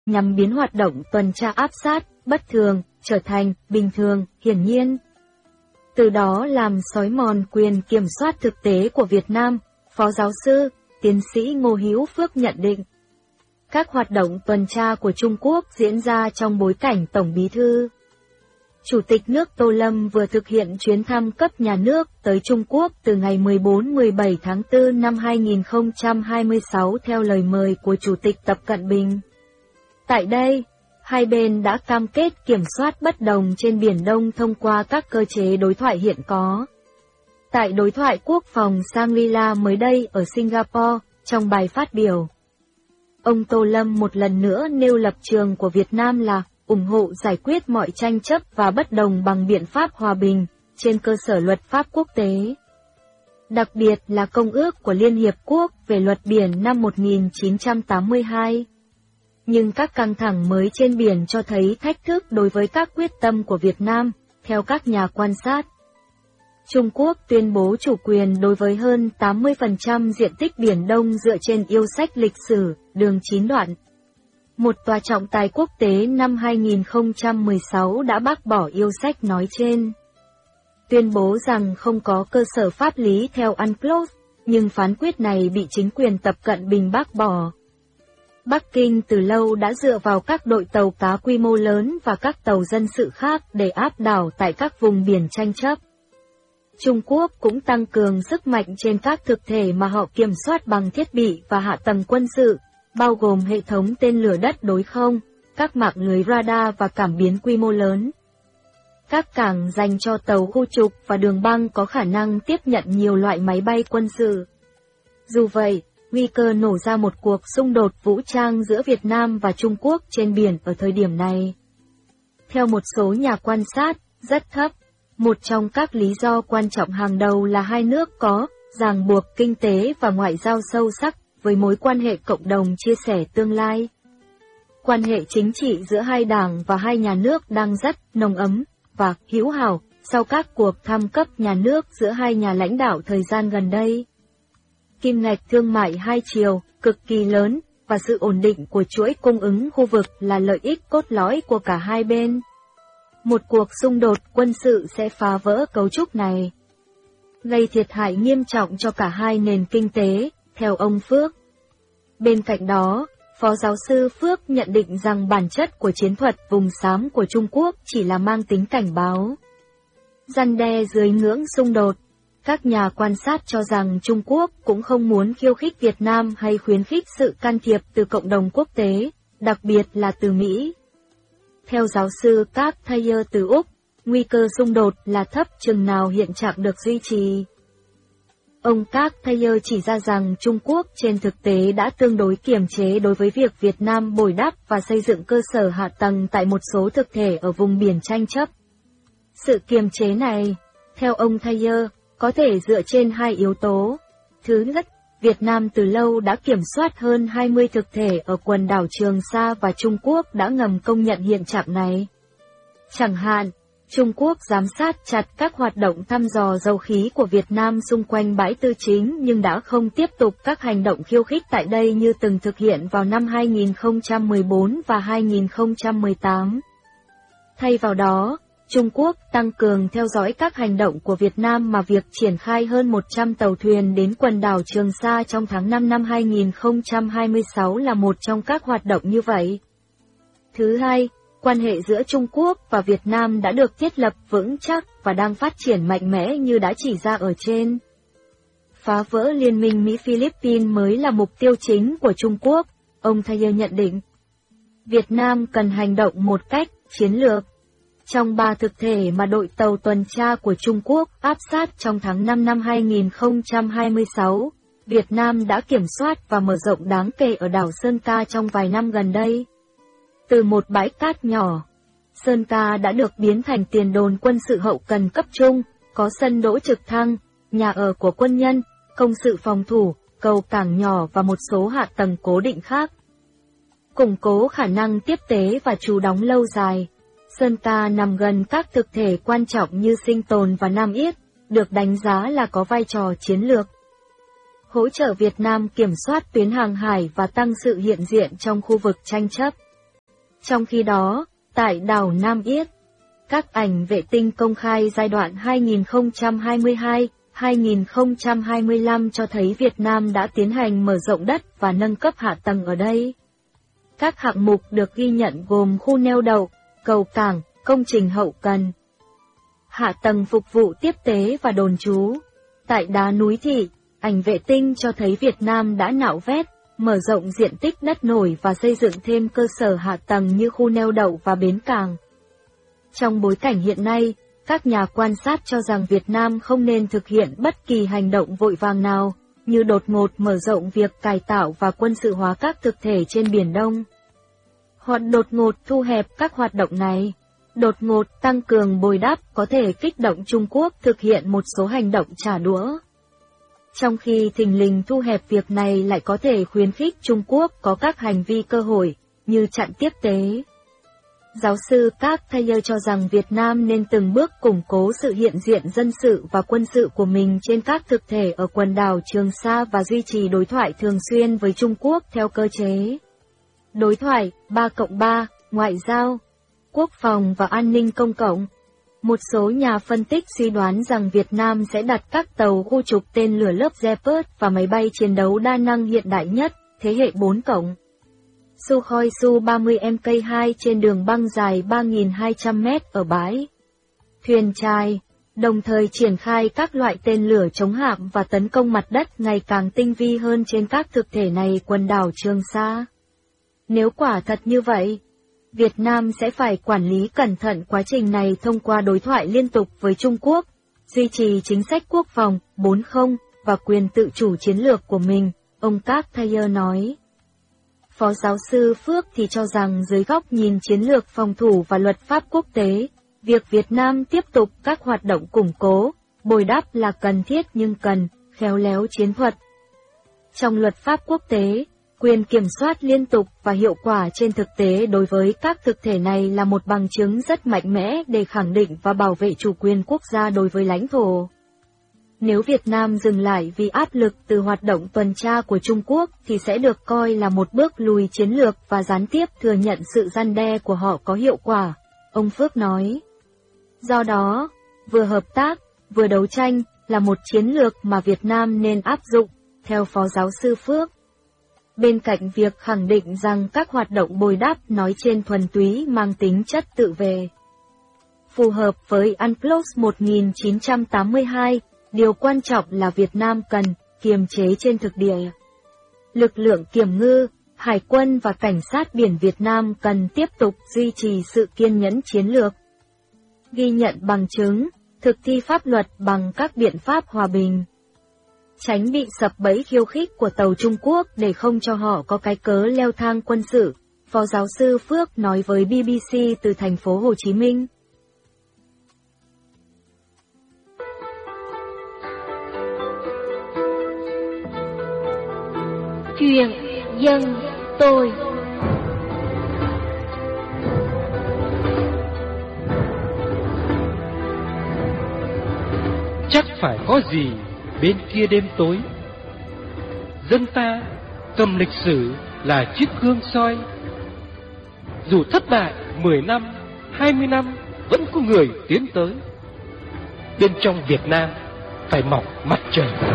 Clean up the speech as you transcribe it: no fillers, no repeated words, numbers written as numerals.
nhằm biến hoạt động tuần tra áp sát, bất thường, trở thành bình thường, hiển nhiên. Từ đó làm xói mòn quyền kiểm soát thực tế của Việt Nam, Phó giáo sư, tiến sĩ Ngô Hữu Phước nhận định. Các hoạt động tuần tra của Trung Quốc diễn ra trong bối cảnh Tổng Bí thư Chủ tịch nước Tô Lâm vừa thực hiện chuyến thăm cấp nhà nước tới Trung Quốc từ ngày 14-17 tháng 4 năm 2026 theo lời mời của Chủ tịch Tập Cận Bình. Tại đây, hai bên đã cam kết kiểm soát bất đồng trên Biển Đông thông qua các cơ chế đối thoại hiện có. Tại đối thoại quốc phòng Shangri-La mới đây ở Singapore, trong bài phát biểu, ông Tô Lâm một lần nữa nêu lập trường của Việt Nam là ủng hộ giải quyết mọi tranh chấp và bất đồng bằng biện pháp hòa bình, trên cơ sở luật pháp quốc tế. Đặc biệt là Công ước của Liên Hiệp Quốc về luật biển năm 1982. Nhưng các căng thẳng mới trên biển cho thấy thách thức đối với các quyết tâm của Việt Nam, theo các nhà quan sát. Trung Quốc tuyên bố chủ quyền đối với hơn 80% diện tích Biển Đông dựa trên yêu sách lịch sử, đường 9 đoạn. Một tòa trọng tài quốc tế năm 2016 đã bác bỏ yêu sách nói trên. Tuyên bố rằng không có cơ sở pháp lý theo UNCLOS, nhưng phán quyết này bị chính quyền Tập Cận Bình bác bỏ. Bắc Kinh từ lâu đã dựa vào các đội tàu cá quy mô lớn và các tàu dân sự khác để áp đảo tại các vùng biển tranh chấp. Trung Quốc cũng tăng cường sức mạnh trên các thực thể mà họ kiểm soát bằng thiết bị và hạ tầng quân sự, bao gồm hệ thống tên lửa đất đối không, các mạng lưới radar và cảm biến quy mô lớn. Các cảng dành cho tàu khu trục và đường băng có khả năng tiếp nhận nhiều loại máy bay quân sự. Dù vậy, nguy cơ nổ ra một cuộc xung đột vũ trang giữa Việt Nam và Trung Quốc trên biển ở thời điểm này, theo một số nhà quan sát, rất thấp. Một trong các lý do quan trọng hàng đầu là hai nước có ràng buộc kinh tế và ngoại giao sâu sắc với mối quan hệ cộng đồng chia sẻ tương lai. Quan hệ chính trị giữa hai đảng và hai nhà nước đang rất nồng ấm và hữu hảo sau các cuộc thăm cấp nhà nước giữa hai nhà lãnh đạo thời gian gần đây. Kim ngạch thương mại hai chiều cực kỳ lớn và sự ổn định của chuỗi cung ứng khu vực là lợi ích cốt lõi của cả hai bên. Một cuộc xung đột quân sự sẽ phá vỡ cấu trúc này, gây thiệt hại nghiêm trọng cho cả hai nền kinh tế, theo ông Phước. Bên cạnh đó, Phó giáo sư Phước nhận định rằng bản chất của chiến thuật vùng xám của Trung Quốc chỉ là mang tính cảnh báo, răn đe dưới ngưỡng xung đột. Các nhà quan sát cho rằng Trung Quốc cũng không muốn khiêu khích Việt Nam hay khuyến khích sự can thiệp từ cộng đồng quốc tế, đặc biệt là từ Mỹ. Theo giáo sư Park Thayer từ Úc, nguy cơ xung đột là thấp chừng nào hiện trạng được duy trì. Ông Park Thayer chỉ ra rằng Trung Quốc trên thực tế đã tương đối kiềm chế đối với việc Việt Nam bồi đắp và xây dựng cơ sở hạ tầng tại một số thực thể ở vùng biển tranh chấp. Sự kiềm chế này, theo ông Thayer, có thể dựa trên hai yếu tố. Thứ nhất, Việt Nam từ lâu đã kiểm soát hơn 20 thực thể ở quần đảo Trường Sa và Trung Quốc đã ngầm công nhận hiện trạng này. Chẳng hạn, Trung Quốc giám sát chặt các hoạt động thăm dò dầu khí của Việt Nam xung quanh bãi Tư Chính nhưng đã không tiếp tục các hành động khiêu khích tại đây như từng thực hiện vào năm 2014 và 2018. Thay vào đó, Trung Quốc tăng cường theo dõi các hành động của Việt Nam mà việc triển khai hơn 100 tàu thuyền đến quần đảo Trường Sa trong tháng 5 năm 2026 là một trong các hoạt động như vậy. Thứ hai, quan hệ giữa Trung Quốc và Việt Nam đã được thiết lập vững chắc và đang phát triển mạnh mẽ như đã chỉ ra ở trên. Phá vỡ liên minh Mỹ-Philippines mới là mục tiêu chính của Trung Quốc, ông Thayer nhận định. Việt Nam cần hành động một cách chiến lược. Trong 3 thực thể mà đội tàu tuần tra của Trung Quốc áp sát trong tháng 5 năm 2026, Việt Nam đã kiểm soát và mở rộng đáng kể ở đảo Sơn Ca trong vài năm gần đây. Từ một bãi cát nhỏ, Sơn Ca đã được biến thành tiền đồn quân sự hậu cần cấp trung, có sân đỗ trực thăng, nhà ở của quân nhân, công sự phòng thủ, cầu cảng nhỏ và một số hạ tầng cố định khác. Củng cố khả năng tiếp tế và trú đóng lâu dài, Sơn Ca nằm gần các thực thể quan trọng như Sinh Tồn và Nam Yết, được đánh giá là có vai trò chiến lược. Hỗ trợ Việt Nam kiểm soát tuyến hàng hải và tăng sự hiện diện trong khu vực tranh chấp. Trong khi đó, tại đảo Nam Yết, các ảnh vệ tinh công khai giai đoạn 2022-2025 cho thấy Việt Nam đã tiến hành mở rộng đất và nâng cấp hạ tầng ở đây. Các hạng mục được ghi nhận gồm khu neo đậu, cầu cảng, công trình hậu cần, hạ tầng phục vụ tiếp tế và đồn trú. Tại đá núi Thị, ảnh vệ tinh cho thấy Việt Nam đã nạo vét, mở rộng diện tích đất nổi và xây dựng thêm cơ sở hạ tầng như khu neo đậu và bến cảng. Trong bối cảnh hiện nay, các nhà quan sát cho rằng Việt Nam không nên thực hiện bất kỳ hành động vội vàng nào, như đột ngột mở rộng việc cải tạo và quân sự hóa các thực thể trên Biển Đông, hoặc đột ngột thu hẹp các hoạt động này. Đột ngột tăng cường bồi đắp có thể kích động Trung Quốc thực hiện một số hành động trả đũa. Trong khi thình lình thu hẹp việc này lại có thể khuyến khích Trung Quốc có các hành vi cơ hội, như chặn tiếp tế. Giáo sư Park Tae cho rằng Việt Nam nên từng bước củng cố sự hiện diện dân sự và quân sự của mình trên các thực thể ở quần đảo Trường Sa và duy trì đối thoại thường xuyên với Trung Quốc theo cơ chế đối thoại 3+3, ngoại giao, quốc phòng và an ninh công cộng. Một số nhà phân tích suy đoán rằng Việt Nam sẽ đặt các tàu khu trục tên lửa lớp Leopard và máy bay chiến đấu đa năng hiện đại nhất, thế hệ 4+. Sukhoi Su-30 Mk2 trên đường băng dài 3.200 mét ở bãi thuyền chài, đồng thời triển khai các loại tên lửa chống hạm và tấn công mặt đất ngày càng tinh vi hơn trên các thực thể này quần đảo Trường Sa. Nếu quả thật như vậy, Việt Nam sẽ phải quản lý cẩn thận quá trình này thông qua đối thoại liên tục với Trung Quốc, duy trì chính sách quốc phòng 4.0 và quyền tự chủ chiến lược của mình, ông Park Tae nói. Phó giáo sư Phước thì cho rằng dưới góc nhìn chiến lược phòng thủ và luật pháp quốc tế, việc Việt Nam tiếp tục các hoạt động củng cố, bồi đắp là cần thiết nhưng cần khéo léo chiến thuật. Trong luật pháp quốc tế, quyền kiểm soát liên tục và hiệu quả trên thực tế đối với các thực thể này là một bằng chứng rất mạnh mẽ để khẳng định và bảo vệ chủ quyền quốc gia đối với lãnh thổ. Nếu Việt Nam dừng lại vì áp lực từ hoạt động tuần tra của Trung Quốc thì sẽ được coi là một bước lùi chiến lược và gián tiếp thừa nhận sự răn đe của họ có hiệu quả, ông Phước nói. Do đó, vừa hợp tác, vừa đấu tranh là một chiến lược mà Việt Nam nên áp dụng, theo Phó giáo sư Phước. Bên cạnh việc khẳng định rằng các hoạt động bồi đắp nói trên thuần túy mang tính chất tự vệ. Phù hợp với UNCLOS 1982, điều quan trọng là Việt Nam cần kiềm chế trên thực địa. Lực lượng kiểm ngư, hải quân và cảnh sát biển Việt Nam cần tiếp tục duy trì sự kiên nhẫn chiến lược, ghi nhận bằng chứng, thực thi pháp luật bằng các biện pháp hòa bình, tránh bị sập bẫy khiêu khích của tàu Trung Quốc để không cho họ có cái cớ leo thang quân sự, Phó giáo sư Phước nói với BBC từ thành phố Hồ Chí Minh. Chuyện dân tôi. Chắc phải có gì bên kia đêm tối. Dân ta cầm lịch sử là chiếc gương soi. Dù thất bại 10 năm, 20 năm vẫn có người tiến tới. Bên trong Việt Nam phải mọc mặt trời.